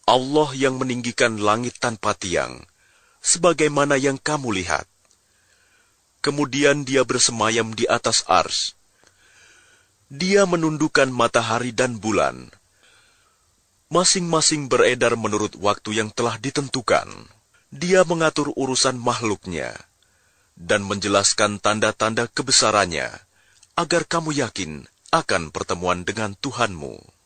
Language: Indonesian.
Allah yang meninggikan langit tanpa tiang, sebagaimana yang kamu lihat. Kemudian Dia bersemayam di atas ars. Dia menundukkan matahari dan bulan. Masing-masing beredar menurut waktu yang telah ditentukan. Dia mengatur urusan makhluknya dan menjelaskan tanda-tanda kebesarannya, agar kamu yakin akan pertemuan dengan Tuhanmu.